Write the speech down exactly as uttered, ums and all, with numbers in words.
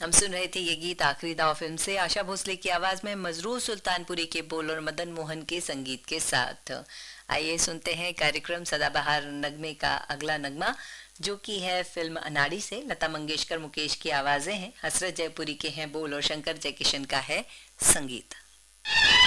हम सुन रहे थे ये गीत आखिरी दाव फिल्म से, आशा भोसले की आवाज में मजरूर सुल्तानपुरी के बोल और मदन मोहन के संगीत के साथ। आइए सुनते हैं कार्यक्रम सदाबहार नगमे का अगला नगमा, जो कि है फिल्म अनाड़ी से। लता मंगेशकर मुकेश की आवाजें हैं, हसरत जयपुरी के हैं बोल और शंकर जयकिशन का है संगीत।